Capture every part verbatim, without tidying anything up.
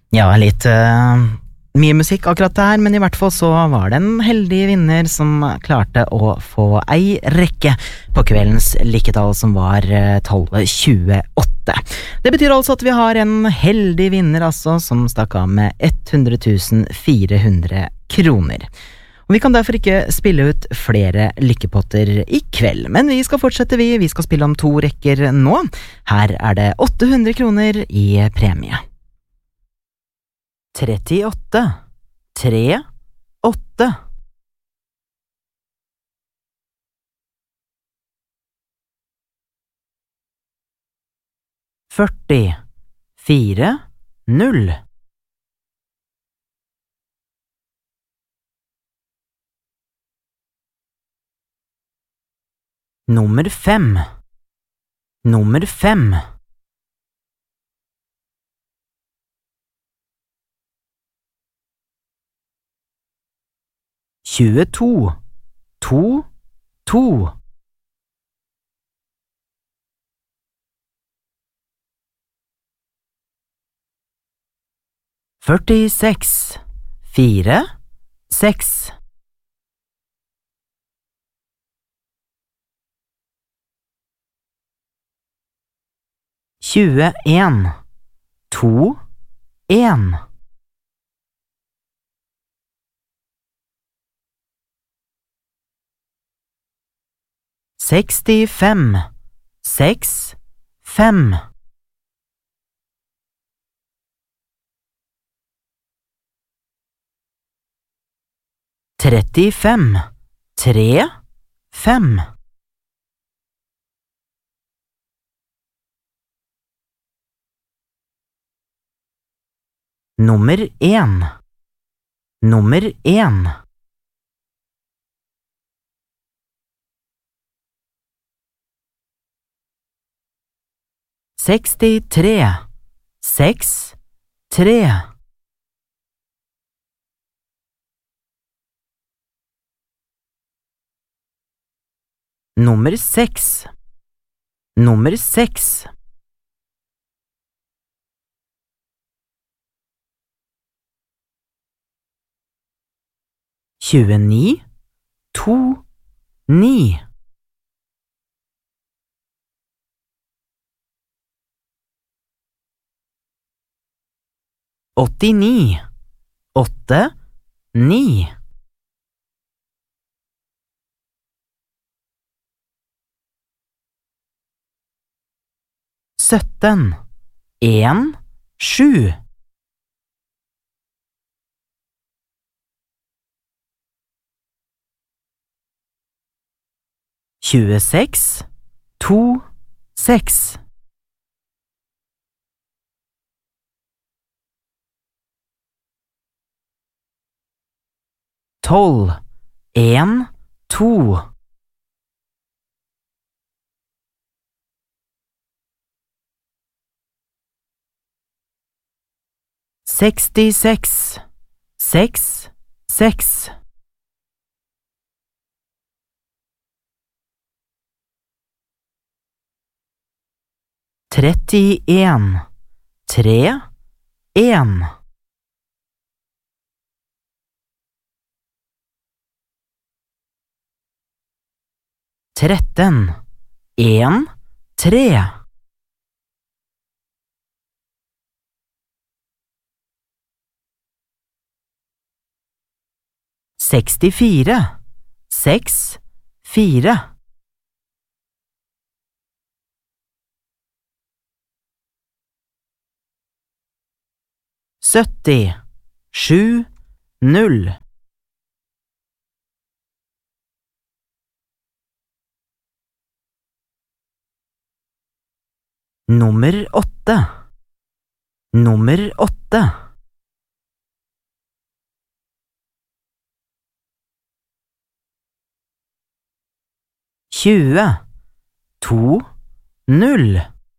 Ja, litt uh, mye musikk akkurat der, men i hvert fall så var det en heldig vinner som klarte å få ei rekke på kveldens lykketall, som var uh, tallet tjueåtte. Det betyr altså at vi har en heldig vinner altså, som stakk av med hundre tusen fire hundre kroner. Og vi kan derfor ikke spille ut flere lykkepotter i kveld, men vi skal fortsette vi, vi skal spille om to rekker nå. Her er det åtte hundre kroner i premie. trettiåtte, tre, åtte. førti, fire, null. Nummer fem. Nummer fem. tjueto, to, to. førtiseks, fire, seks. tjueen, to, en. sekstifem, seks, fem. trettifem, tre, fem. Nummer en. Nummer en. sekstitre, seks, tre. Nummer seks. Nummer seks. tjueni, to, ni. åttini, åtte, ni. sytten, en, sju. tjueseks, to, seks. tolv, en, to. sekstiseks, seks, seks. trettien, tre, en. tretten, en, tre. sekstifire, seks, fire. sytti, sju, null. Nummer åtte. Nummer åtte. tjue, to, null.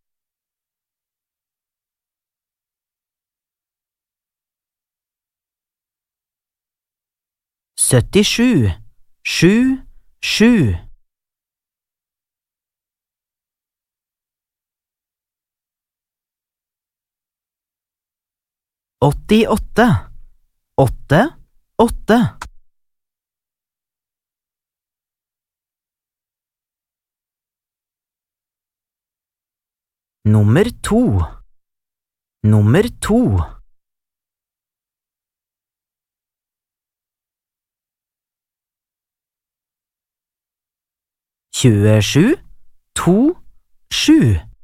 syttisju, sju, sju. åttiåtte, åtte, åtte. Nummer to, nummer to. Tjuesju, to, sju.